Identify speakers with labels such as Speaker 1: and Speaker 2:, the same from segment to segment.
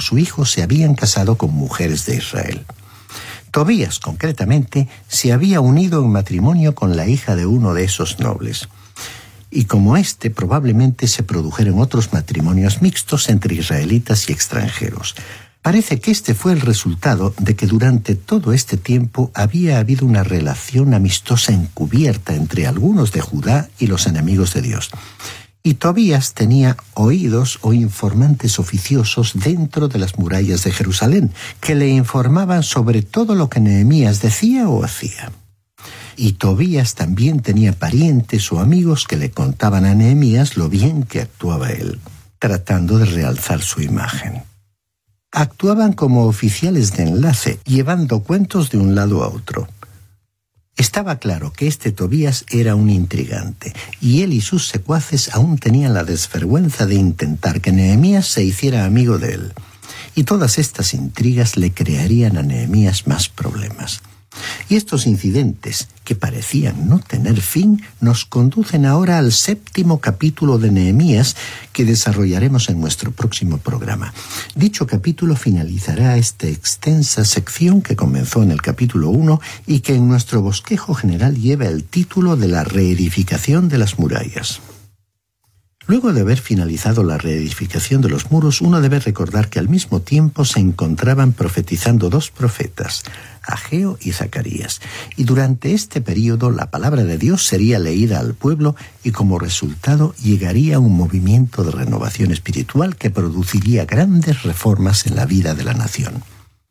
Speaker 1: como su hijo se habían casado con mujeres de Israel. Tobías, concretamente, se había unido en matrimonio con la hija de uno de esos nobles. Y como probablemente se produjeron otros matrimonios mixtos entre israelitas y extranjeros. Parece que fue el resultado de que durante todo este tiempo había habido una relación amistosa encubierta entre algunos de Judá y los enemigos de Dios. Y Tobías tenía oídos o informantes oficiosos dentro de las murallas de Jerusalén, que le informaban sobre todo lo que Nehemías decía o hacía. Y Tobías también tenía parientes o amigos que le contaban a Nehemías lo bien que actuaba él, tratando de realzar su imagen. Actuaban como oficiales de enlace, llevando cuentos de un lado a otro. Estaba claro que Tobías era un intrigante, y él y sus secuaces aún tenían la desvergüenza de intentar que Nehemías se hiciera amigo de él. Y todas estas intrigas le crearían a Nehemías más problemas. Y estos incidentes, que parecían no tener fin, nos conducen ahora al 7º capítulo de Nehemías, que desarrollaremos en nuestro próximo programa. Dicho capítulo finalizará esta extensa sección que comenzó en el capítulo 1 y que en nuestro bosquejo general lleva el título de la reedificación de las murallas. Luego de haber finalizado la reedificación de los muros, uno debe recordar que al mismo tiempo se encontraban profetizando 2 profetas, Ageo y Zacarías, y durante este período la palabra de Dios sería leída al pueblo y como resultado llegaría un movimiento de renovación espiritual que produciría grandes reformas en la vida de la nación.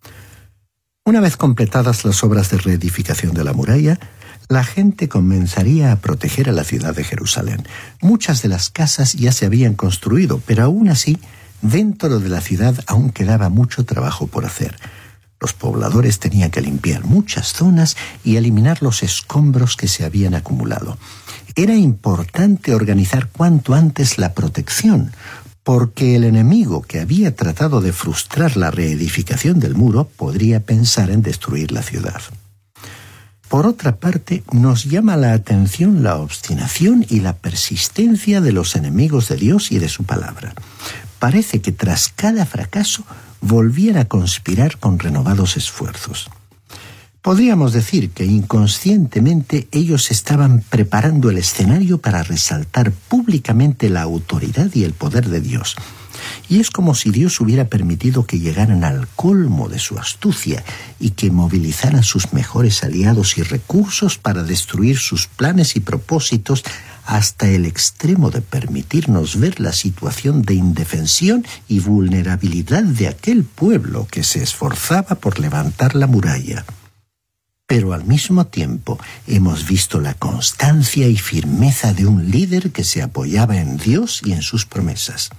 Speaker 1: Una vez completadas las obras de reedificación de la muralla, la gente comenzaría a proteger a la ciudad de Jerusalén. Muchas de las casas ya se habían construido, pero aún así, dentro de la ciudad aún quedaba mucho trabajo por hacer. Los pobladores tenían que limpiar muchas zonas y eliminar los escombros que se habían acumulado. Era importante organizar cuanto antes la protección, porque el enemigo que había tratado de frustrar la reedificación del muro podría pensar en destruir la ciudad. Por otra parte, nos llama la atención la obstinación y la persistencia de los enemigos de Dios y de su palabra. Parece que tras cada fracaso volvían a conspirar con renovados esfuerzos. Podríamos decir que inconscientemente ellos estaban preparando el escenario para resaltar públicamente la autoridad y el poder de Dios. Y es como si Dios hubiera permitido que llegaran al colmo de su astucia y que movilizaran sus mejores aliados y recursos para destruir sus planes y propósitos hasta el extremo de permitirnos ver la situación de indefensión y vulnerabilidad de aquel pueblo que se esforzaba por levantar la muralla. Pero al mismo tiempo hemos visto la constancia y firmeza de un líder que se apoyaba en Dios y en sus promesas.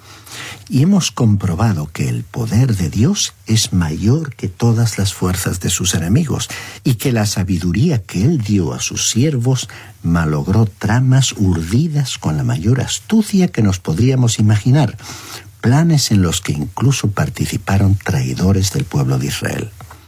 Speaker 1: Y hemos comprobado que el poder de Dios es mayor que todas las fuerzas de sus enemigos y que la sabiduría que Él dio a sus siervos malogró tramas urdidas con la mayor astucia que nos podríamos imaginar, planes en los que incluso participaron traidores del pueblo de Israel.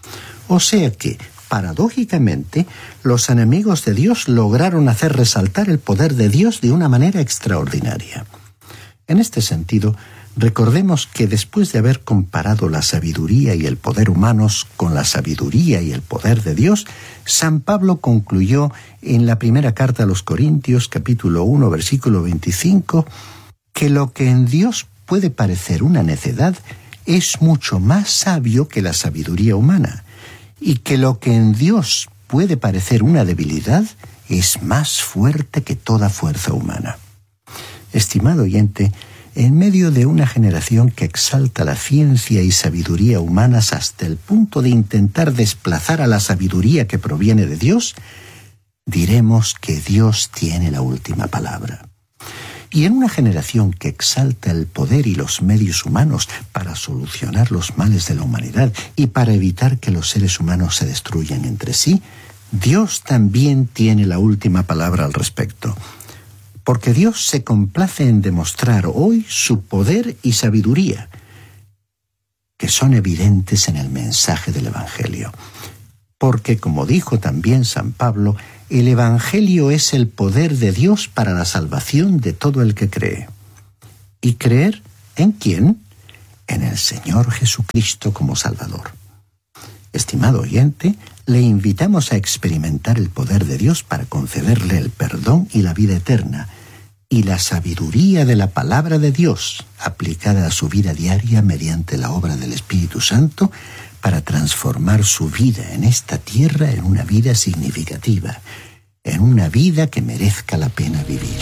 Speaker 1: O sea que, paradójicamente, los enemigos de Dios lograron hacer resaltar el poder de Dios de una manera extraordinaria. En este sentido, recordemos que después de haber comparado la sabiduría y el poder humanos con la sabiduría y el poder de Dios, San Pablo concluyó en la primera carta a los Corintios, capítulo 1, versículo 25, que lo que en Dios puede parecer una necedad es mucho más sabio que la sabiduría humana, y que lo que en Dios puede parecer una debilidad es más fuerte que toda fuerza humana. Estimado oyente, en medio de una generación que exalta la ciencia y sabiduría humanas hasta el punto de intentar desplazar a la sabiduría que proviene de Dios, diremos que Dios tiene la última palabra. Y en una generación que exalta el poder y los medios humanos para solucionar los males de la humanidad y para evitar que los seres humanos se destruyan entre sí, Dios también tiene la última palabra al respecto. Porque Dios se complace en demostrar hoy su poder y sabiduría, que son evidentes en el mensaje del Evangelio. Porque, como dijo también San Pablo, el Evangelio es el poder de Dios para la salvación de todo el que cree. ¿Y creer en quién? en el Señor Jesucristo como Salvador. Estimado oyente, le invitamos a experimentar el poder de Dios para concederle el perdón y la vida eterna, y la sabiduría de la palabra de Dios aplicada a su vida diaria mediante la obra del Espíritu Santo para transformar su vida en esta tierra en una vida significativa, en una vida que merezca la pena vivir.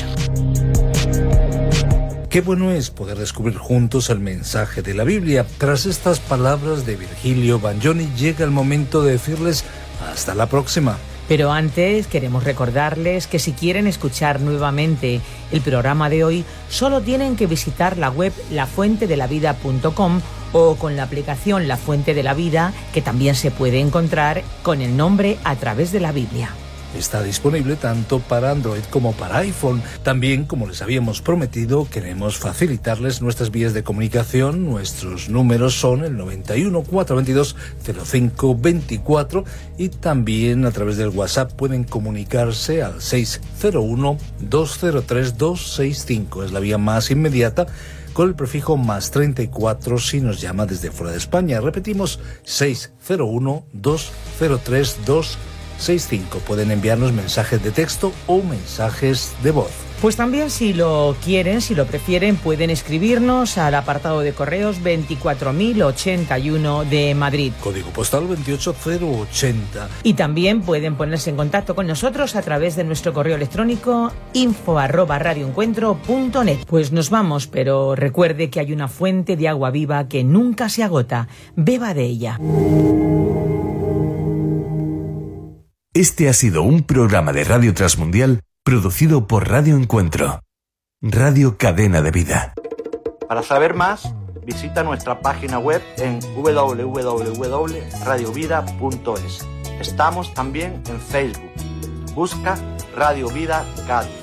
Speaker 2: Qué bueno es poder descubrir juntos el mensaje de la Biblia. Tras estas palabras de Virgilio Bagnoni, llega el momento de decirles hasta la próxima.
Speaker 3: Pero antes queremos recordarles que si quieren escuchar nuevamente el programa de hoy, solo tienen que visitar la web lafuentedelavida.com o con la aplicación La Fuente de la Vida, que también se puede encontrar con el nombre A Través de la Biblia.
Speaker 2: Está disponible tanto para Android como para iPhone. También, como les habíamos prometido, queremos facilitarles nuestras vías de comunicación. Nuestros números son el 91 422 0524 y también a través del WhatsApp pueden comunicarse al 601 203 265. Es la vía más inmediata, con el prefijo más 34 si nos llama desde fuera de España. Repetimos, 601 203 265. Pueden enviarnos mensajes de texto o mensajes de voz.
Speaker 3: Pues también, si lo quieren, si lo prefieren, pueden escribirnos al apartado de correos 24081 de Madrid.
Speaker 2: Código postal 28080.
Speaker 3: Y también pueden ponerse en contacto con nosotros a través de nuestro correo electrónico info@radioencuentro.net. Pues nos vamos, pero recuerde que hay una fuente de agua viva que nunca se agota. Beba de ella.
Speaker 4: Este ha sido un programa de Radio Transmundial producido por Radio Encuentro, Radio Cadena de Vida.
Speaker 5: Para saber más, visita nuestra página web en www.radiovida.es. Estamos también en Facebook. Busca Radio Vida Cádiz.